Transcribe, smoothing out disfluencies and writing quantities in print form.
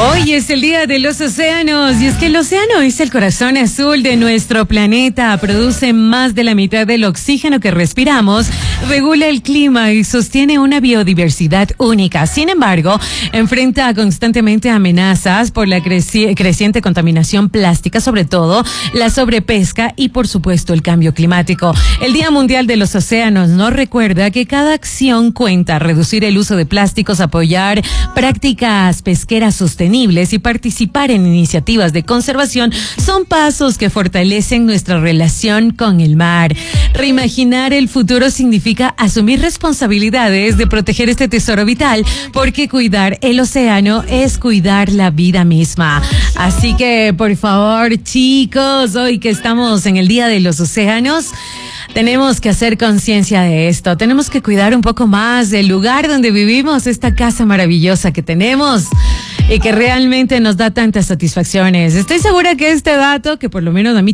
Hoy es el Día de los Océanos y es que el océano es el corazón azul de nuestro planeta, produce más de la mitad del oxígeno que respiramos, regula el clima y sostiene una biodiversidad única. Sin embargo, enfrenta constantemente amenazas por la creciente contaminación plástica, sobre todo la sobrepesca y por supuesto el cambio climático. El Día Mundial de los Océanos nos recuerda que cada acción cuenta: reducir el uso de plásticos, apoyar prácticas pesqueras sostenibles y participar en iniciativas de conservación son pasos que fortalecen nuestra relación con el mar. Reimaginar el futuro significa asumir responsabilidades de proteger este tesoro vital, porque cuidar el océano es cuidar la vida misma. Así que, por favor, chicos, hoy que estamos en el Día de los Océanos, tenemos que hacer conciencia de esto. Tenemos que cuidar un poco más del lugar donde vivimos, esta casa maravillosa que tenemos y que realmente nos da tantas satisfacciones. Estoy segura que este dato, que por lo menos a mí